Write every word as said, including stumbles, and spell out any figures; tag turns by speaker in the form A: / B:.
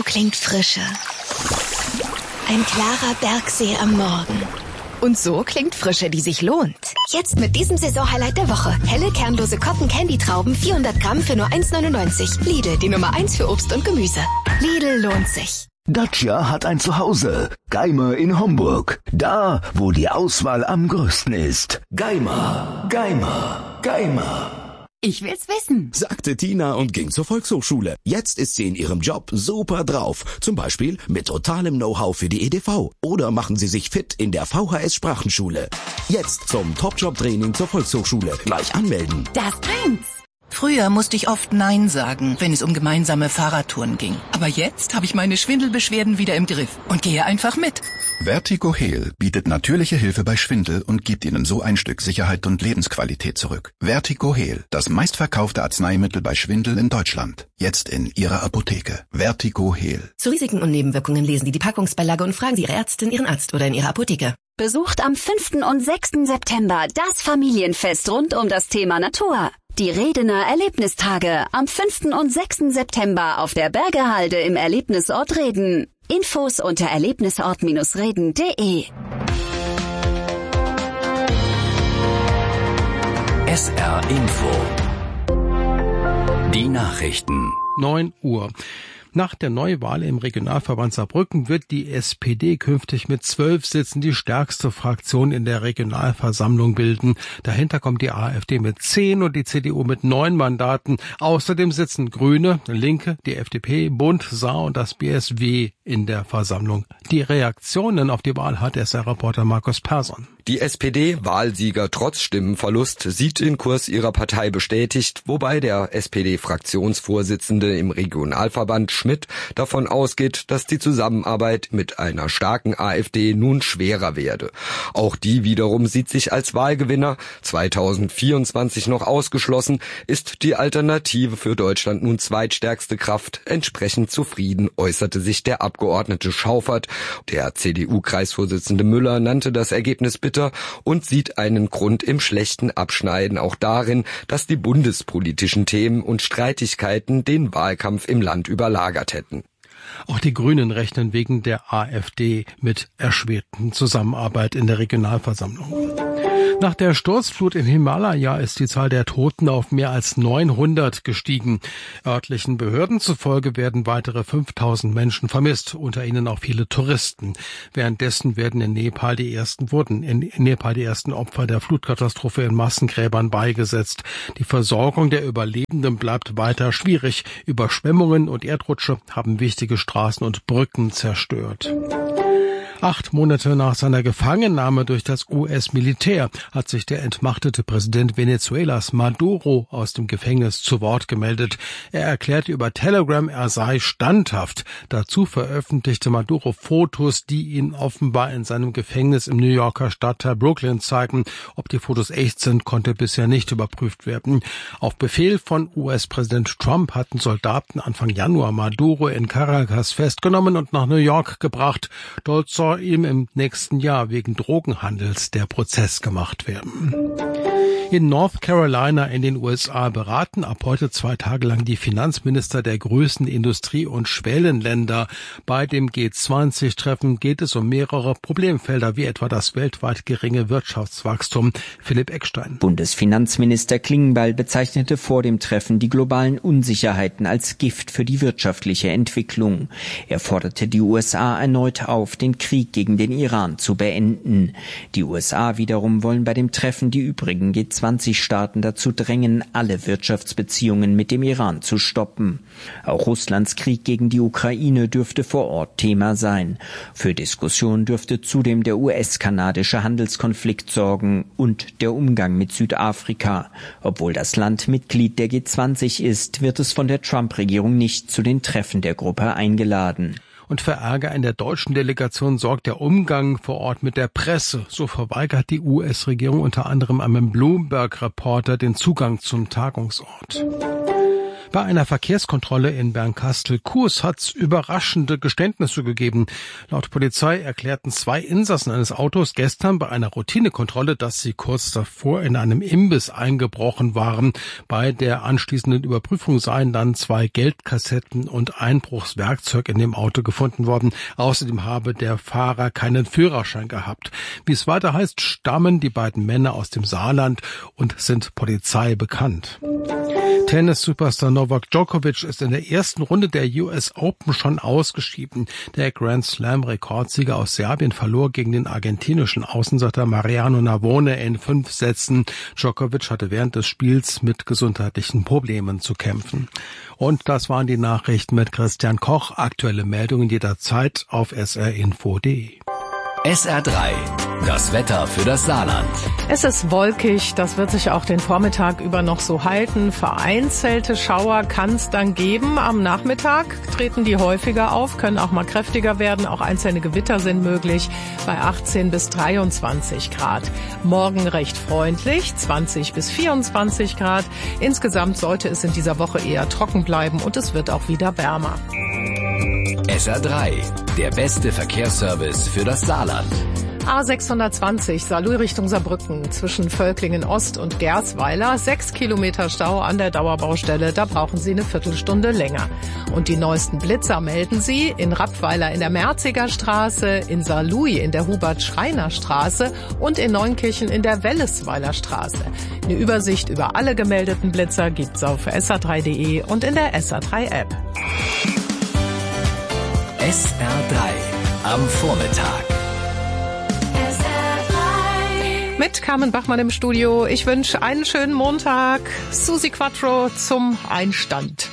A: klingt Frische. Ein klarer Bergsee am Morgen. Und so klingt Frische, die sich lohnt. Jetzt mit diesem Saisonhighlight der Woche. Helle, kernlose Cotton-Candy-Trauben, vierhundert Gramm für nur eins neunundneunzig. Lidl, die Nummer eins für Obst und Gemüse. Lidl lohnt sich.
B: Dacia hat ein Zuhause. Geimer in Homburg. Da, wo die Auswahl am größten ist. Geimer, Geimer, Geimer.
C: Ich will's wissen,
D: sagte Tina und ging zur Volkshochschule. Jetzt ist sie in ihrem Job super drauf. Zum Beispiel mit totalem Know-how für die E D V. Oder machen Sie sich fit in der V H S-Sprachenschule. Jetzt zum Top-Job-Training zur Volkshochschule. Gleich anmelden.
C: das bringt's.
E: Früher musste ich oft Nein sagen, wenn es um gemeinsame Fahrradtouren ging. Aber jetzt habe ich meine Schwindelbeschwerden wieder im Griff und gehe einfach mit.
F: Vertigo Heal bietet natürliche Hilfe bei Schwindel und gibt Ihnen so ein Stück Sicherheit und Lebensqualität zurück. Vertigo Heal, das meistverkaufte Arzneimittel bei Schwindel in Deutschland. Jetzt in Ihrer Apotheke. Vertigo Heal.
A: Zu Risiken und Nebenwirkungen lesen Sie die Packungsbeilage und fragen Sie Ihre Ärztin, Ihren Arzt oder in Ihrer Apotheke.
G: Besucht am fünften und sechsten September das Familienfest rund um das Thema Natur. Die Redener Erlebnistage am fünften und sechsten September auf der Bergehalde im Erlebnisort Reden. Infos unter erlebnisort reden punkt de.
B: S R Info. Die Nachrichten.
H: neun Uhr. Nach der Neuwahl im Regionalverband Saarbrücken wird die S P D künftig mit zwölf Sitzen die stärkste Fraktion in der Regionalversammlung bilden. Dahinter kommt die AfD mit zehn und die C D U mit neun Mandaten. Außerdem sitzen Grüne, Linke, die F D P, Bund, Saar und das B S W in der Versammlung. Die Reaktionen auf die Wahl hat S R-Reporter Markus Persson.
I: Die S P D, Wahlsieger trotz Stimmenverlust, sieht den Kurs ihrer Partei bestätigt, wobei der S P D-Fraktionsvorsitzende im Regionalverband Schmidt davon ausgeht, dass die Zusammenarbeit mit einer starken AfD nun schwerer werde. Auch die wiederum sieht sich als Wahlgewinner. zweitausendvierundzwanzig noch ausgeschlossen, ist die Alternative für Deutschland nun zweitstärkste Kraft. Entsprechend zufrieden äußerte sich der Abgeordnete Schaufert. Der C D U-Kreisvorsitzende Müller nannte das Ergebnis bitter und sieht einen Grund im schlechten Abschneiden auch darin, dass die bundespolitischen Themen und Streitigkeiten den Wahlkampf im Land überlagert hätten.
H: Auch die Grünen rechnen wegen der AfD mit erschwerten Zusammenarbeit in der Regionalversammlung. Nach der Sturzflut im Himalaya ist die Zahl der Toten auf mehr als neunhundert gestiegen. Örtlichen Behörden zufolge werden weitere fünftausend Menschen vermisst, unter ihnen auch viele Touristen. Währenddessen werden in Nepal die ersten wurden in Nepal die ersten Opfer der Flutkatastrophe in Massengräbern beigesetzt. Die Versorgung der Überlebenden bleibt weiter schwierig. Überschwemmungen und Erdrutsche haben wichtige Straßen und Brücken zerstört. Acht Monate nach seiner Gefangennahme durch das U S-Militär hat sich der entmachtete Präsident Venezuelas Maduro aus dem Gefängnis zu Wort gemeldet. Er erklärte über Telegram, er sei standhaft. Dazu veröffentlichte Maduro Fotos, die ihn offenbar in seinem Gefängnis im New Yorker Stadtteil Brooklyn zeigen. Ob die Fotos echt sind, konnte bisher nicht überprüft werden. Auf Befehl von U S-Präsident Trump hatten Soldaten Anfang Januar Maduro in Caracas festgenommen und nach New York gebracht. Dort soll ihm im nächsten Jahr wegen Drogenhandels der Prozess gemacht werden. In North Carolina in den U S A beraten ab heute zwei Tage lang die Finanzminister der größten Industrie- und Schwellenländer. Bei dem G zwanzig Treffen geht es um mehrere Problemfelder, wie etwa das weltweit geringe Wirtschaftswachstum. Philipp Eckstein.
J: Bundesfinanzminister Klingbeil bezeichnete vor dem Treffen die globalen Unsicherheiten als Gift für die wirtschaftliche Entwicklung. Er forderte die U S A erneut auf, den Krieg gegen den Iran zu beenden. Die U S A wiederum wollen bei dem Treffen die übrigen G zwanzig Staaten dazu drängen, alle Wirtschaftsbeziehungen mit dem Iran zu stoppen. Auch Russlands Krieg gegen die Ukraine dürfte vor Ort Thema sein. Für Diskussion dürfte zudem der U S-kanadische Handelskonflikt sorgen und der Umgang mit Südafrika. Obwohl das Land Mitglied der G zwanzig ist, wird es von der Trump-Regierung nicht zu den Treffen der Gruppe eingeladen.
H: Und für Ärger in der deutschen Delegation sorgt der Umgang vor Ort mit der Presse. So verweigert die U S-Regierung unter anderem einem Bloomberg-Reporter den Zugang zum Tagungsort. Bei einer Verkehrskontrolle in Bernkastel-Kues hat es überraschende Geständnisse gegeben. Laut Polizei erklärten zwei Insassen eines Autos gestern bei einer Routinekontrolle, dass sie kurz davor in einem Imbiss eingebrochen waren. Bei der anschließenden Überprüfung seien dann zwei Geldkassetten und Einbruchswerkzeug in dem Auto gefunden worden. Außerdem habe der Fahrer keinen Führerschein gehabt. Wie es weiter heißt, stammen die beiden Männer aus dem Saarland und sind Polizei bekannt. Tennis-Superstar Novak Djokovic ist in der ersten Runde der U S Open schon ausgeschieden. Der Grand Slam-Rekordsieger aus Serbien verlor gegen den argentinischen Außenseiter Mariano Navone in fünf Sätzen. Djokovic hatte während des Spiels mit gesundheitlichen Problemen zu kämpfen. Und das waren die Nachrichten mit Christian Koch. Aktuelle Meldungen jederzeit auf s r info punkt d e.
K: S R drei, das Wetter für das Saarland.
L: Es ist wolkig, das wird sich auch den Vormittag über noch so halten. Vereinzelte Schauer kann es dann geben. Am Nachmittag treten die häufiger auf, können auch mal kräftiger werden. Auch einzelne Gewitter sind möglich bei achtzehn bis dreiundzwanzig Grad. Morgen recht freundlich, zwanzig bis vierundzwanzig Grad. Insgesamt sollte es in dieser Woche eher trocken bleiben und es wird auch wieder wärmer.
K: S R drei, der beste Verkehrsservice für das Saarland.
L: A sechshundertzwanzig, Saarlouis Richtung Saarbrücken, zwischen Völklingen Ost und Gersweiler. Sechs Kilometer Stau an der Dauerbaustelle, da brauchen Sie eine Viertelstunde länger. Und die neuesten Blitzer melden Sie in Rappweiler in der Merziger Straße, in Saarlouis in der Hubert-Schreiner-Straße und in Neunkirchen in der Wellesweiler Straße. Eine Übersicht über alle gemeldeten Blitzer gibt's auf s r drei punkt d e und in der S R drei App.
K: S R drei am Vormittag.
L: Mit Carmen Bachmann im Studio. Ich wünsche einen schönen Montag. Susi Quattro zum Einstand.